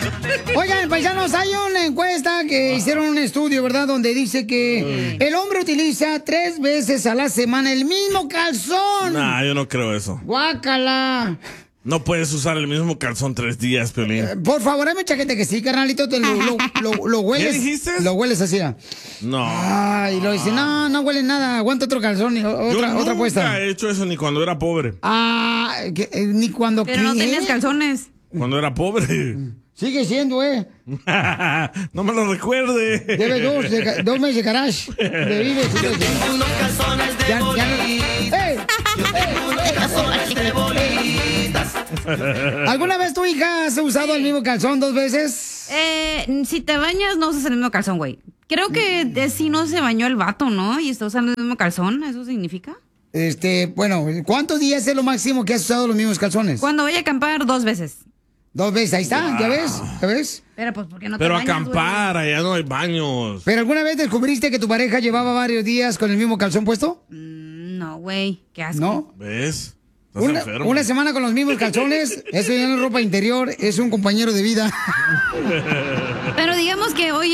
Oigan, paisanos, hay una encuesta que hicieron un estudio, ¿verdad? Donde dice que el hombre utiliza 3 veces a la semana el mismo calzón. Nah, yo no creo eso. ¡Guácala! No puedes usar el mismo calzón 3 días, Piolín. Por favor, hay mucha gente que sí, carnalito, lo hueles. ¿Qué dijiste? Lo hueles así. No. Ay, lo dice, no huele nada, aguanta otro calzón, otra puesta. Nunca he hecho eso ni cuando era pobre. Ni cuando... Pero no tenías calzones. Cuando era pobre. Sigue siendo, No me lo recuerde. Debe 2 meses de garage. De vives. Yo tengo unos calzones de bolitas. Yo tengo unos calzones de bolitas. ¿Alguna vez tu hija has usado el mismo calzón 2 veces? Si te bañas, no usas el mismo calzón, güey. Creo que si no se bañó el vato, ¿no? Y está usando el mismo calzón, ¿eso significa? Bueno, ¿cuántos días es lo máximo que has usado los mismos calzones? Cuando voy a acampar 2 veces. 2 veces, ahí está, ¿ya ves? ¿Ya ves? Pero pues, ¿por qué no te Pero bañas, acampar, allá no hay baños. ¿Pero alguna vez descubriste que tu pareja llevaba varios días con el mismo calzón puesto? No, güey, qué asco. ¿No? ¿Ves? Estás enfermo. Una semana con los mismos calzones, eso ya no es ropa interior, es un compañero de vida. Pero digamos que hoy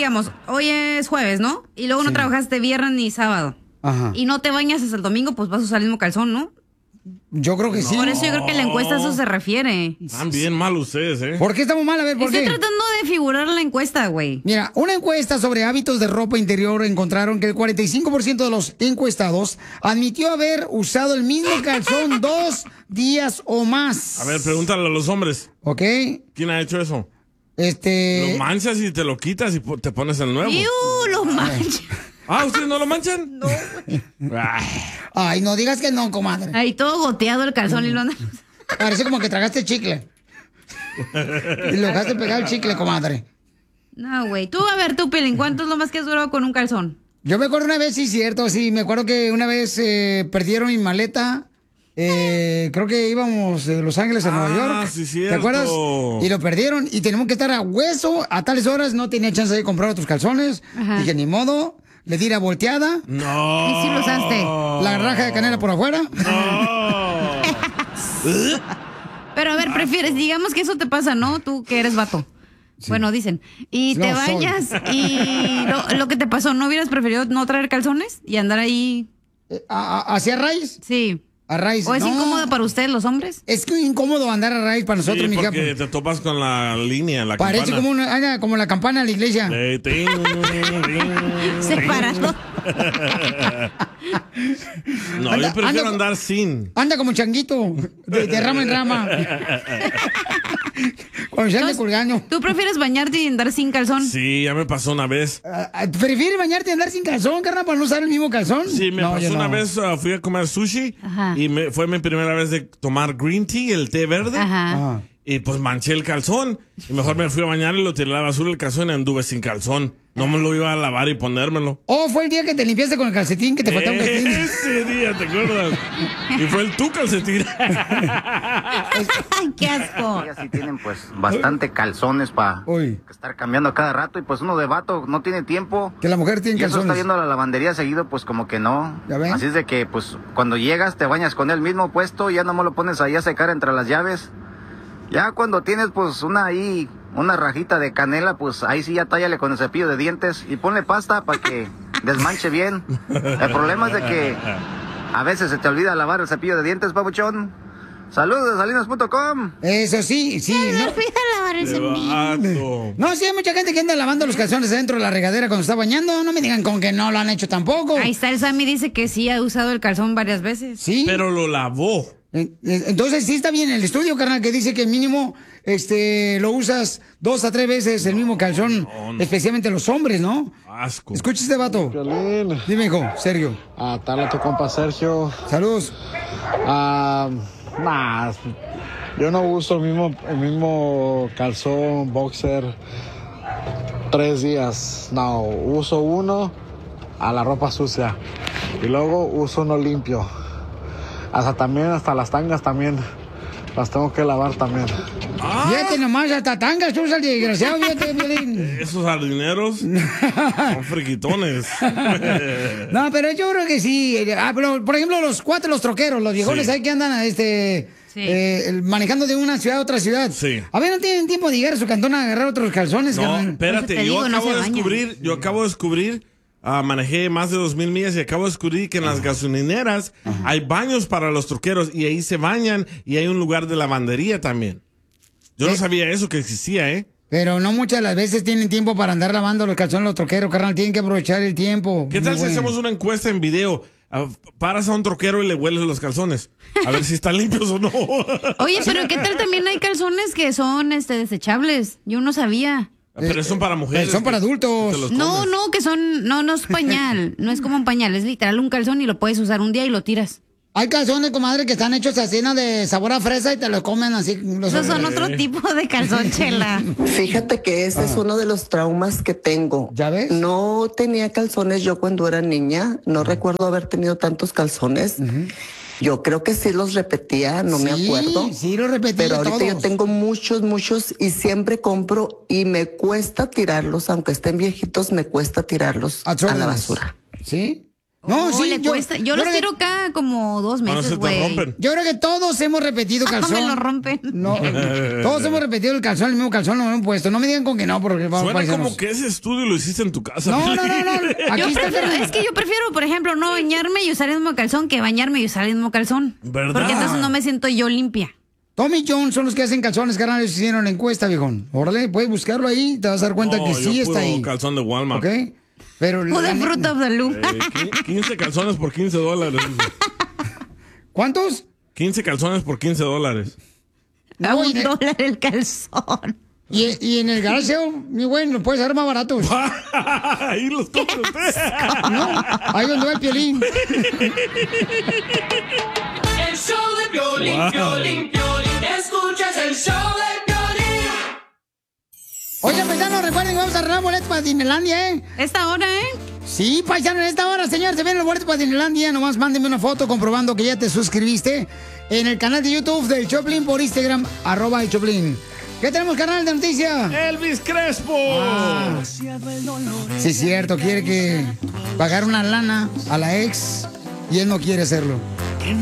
es jueves, ¿no? Y luego no trabajaste viernes ni sábado. Ajá. Y no te bañas hasta el domingo, pues vas a usar el mismo calzón, ¿no? Yo creo que sí. Por eso yo creo que la encuesta a eso se refiere. Están bien mal ustedes, ¿eh? ¿Por qué estamos mal? A ver, ¿por qué? Estoy tratando de figurar la encuesta, güey. Mira, una encuesta sobre hábitos de ropa interior encontraron que el 45% de los encuestados admitió haber usado el mismo calzón 2 días o más. A ver, pregúntale a los hombres. ¿Ok? ¿Quién ha hecho eso? Lo manchas y te lo quitas y te pones el nuevo. Lo manchas. ¿Ustedes no lo manchan? No, güey. Ay, no digas que no, comadre. Ahí todo goteado el calzón y lo andas. Parece como que tragaste chicle. Y lo dejaste pegar el chicle, comadre. No, güey. Tú, a ver, Piolín, ¿cuánto es lo más que has durado con un calzón? Yo me acuerdo una vez, sí, cierto, sí. Me acuerdo que una vez perdieron mi maleta. Creo que íbamos de Los Ángeles a Nueva York. Sí, cierto. ¿Te acuerdas? Y lo perdieron y tenemos que estar a hueso a tales horas. No tenía chance de comprar otros calzones. Ajá. Dije, ni modo. Le di la volteada. No. ¿Y si lo usaste? La raja de canela por afuera. No. Pero a ver, prefieres, digamos que eso te pasa, ¿no? Tú que eres vato. Sí. Bueno, dicen. Y te bañas y lo que te pasó, ¿no hubieras preferido no traer calzones y andar ahí? ¿Hacia raíz? Sí. A raíz. ¿O es incómodo para ustedes, los hombres? Es que incómodo andar a raíz para nosotros, sí, mi porque te topas con la línea, la Parece campana. como la campana de la iglesia. Separado. No, yo prefiero andar sin. Anda como changuito, de rama en rama. Cuando se anda colgando. ¿Tú prefieres bañarte y andar sin calzón? Sí, ya me pasó una vez. ¿Prefieres bañarte y andar sin calzón, carnal, para no usar el mismo calzón? Sí, me pasó una vez, fui a comer sushi. Ajá. Y fue mi primera vez de tomar green tea, el té verde. Ajá. Y pues manché el calzón. Y mejor me fui a bañar y lo tiré a la basura el calzón y anduve sin calzón. No me lo iba a lavar y ponérmelo. Fue el día que te limpiaste con el calcetín, que te faltaba un calcetín. Ese día, ¿te acuerdas? Y fue el tu calcetín. ¡Qué asco! Ellas sí tienen pues bastante calzones para estar cambiando a cada rato y pues uno de vato no tiene tiempo. Que la mujer tiene y eso calzones. está yendo a la lavandería seguido, pues como que no. ¿Ya ven? Así es de que pues cuando llegas te bañas con el mismo puesto y ya nomás lo pones ahí a secar entre las llaves. Ya cuando tienes pues una rajita de canela, pues ahí sí ya tállale con el cepillo de dientes y ponle pasta para que desmanche bien. El problema es de que a veces se te olvida lavar el cepillo de dientes, papuchón. Saludos, salinas.com. Eso sí, sí. No olvida lavar el cepillo. No, sí, hay mucha gente que anda lavando los calzones dentro de la regadera cuando está bañando. No me digan con que no lo han hecho tampoco. Ahí está el Sammy, dice que sí ha usado el calzón varias veces. Sí. Pero lo lavó. Entonces sí está bien el estudio, carnal, que dice que mínimo lo usas 2 a 3 veces el mismo calzón, especialmente los hombres, ¿no? Asco. Escucha este vato. Piolín. Dime, hijo, Sergio. Dale a tu compa Sergio. Saludos. Yo no uso el mismo calzón, boxer, 3 días. No, uso uno a la ropa sucia y luego uso uno limpio. Hasta las tangas también las tengo que lavar también. Fíjate nomás, hasta tangas usa el desgraciado, fíjate, Piolín. Esos jardineros son friquitones. No, pero yo creo que sí. Pero, por ejemplo, los troqueros, los viejones, Sí. ahí que andan Sí. Manejando de una ciudad a otra ciudad. Sí. A ver, ¿no tienen tiempo de llegar a su cantón a agarrar otros calzones? No, carnal? espérate, yo acabo de descubrir, manejé más de 2,000 millas y acabo de descubrir que en las gasolineras hay baños para los troqueros y ahí se bañan y hay un lugar de lavandería también. Yo no sabía eso que existía, ¿eh? Pero no muchas de las veces tienen tiempo para andar lavando los calzones los troqueros, carnal. Tienen que aprovechar el tiempo. ¿Qué tal si hacemos una encuesta en video? Paras a un troquero y le hueles los calzones. A ver si están limpios o no. Oye, pero ¿qué tal también hay calzones que son desechables? Yo no sabía. Pero son para mujeres. Son para adultos. No, que son... No es pañal. No es como un pañal. Es literal un calzón y lo puedes usar un día y lo tiras. Hay calzones, comadre, que están hechos así, ¿no? De sabor a fresa y te los comen así. Esos son otro tipo de calzón, Chela. Fíjate que ese es uno de los traumas que tengo. ¿Ya ves? No tenía calzones yo cuando era niña. No recuerdo haber tenido tantos calzones. Yo creo que sí los repetía, no me acuerdo. Sí, los repetía. Pero ahorita todos. yo tengo muchos y siempre compro y me cuesta tirarlos, aunque estén viejitos, me cuesta tirarlos a la basura. ¿Sí? No, sí, le cuesta. Yo los tiro cada como 2 meses, güey. Yo creo que todos hemos repetido calzón. Me lo rompen. No, todos hemos repetido el calzón, el mismo calzón, lo hemos puesto. No me digan con que no, porque vamos Suena como que ese estudio lo hiciste en tu casa. No. Es que yo prefiero, por ejemplo, no bañarme y usar el mismo calzón que bañarme y usar el mismo calzón. ¿Verdad? Porque entonces no me siento yo limpia. Tommy John son los que hacen calzones, carnal. Ellos hicieron la encuesta, viejón. Órale, puedes buscarlo ahí, te vas a dar cuenta que sí está ahí. Calzón de Walmart. ¿Ok? Pero de Fruit of the Loom. 15 calzones por $15. ¿Cuántos? 15 calzones por $15. A $1 el calzón. Y en el garage, mi güey, lo puedes hacer más baratos. Ahí los compra usted. No, ahí donde va el Piolín. El show de Piolín. Escuchas el show de Piolín. Oye, paisanos, recuerden que vamos a arreglar boletos para Disneylandia, ¿eh? ¿Esta hora, Sí, paisano, en esta hora, señor, se vienen los boletos para Disneylandia. Nomás mándenme una foto comprobando que ya te suscribiste en el canal de YouTube del Choplin por Instagram, @el Choplin. ¿Qué tenemos, canal de noticias? Elvis Crespo. Sí, es cierto, quiere que pagar una lana a la ex y él no quiere hacerlo.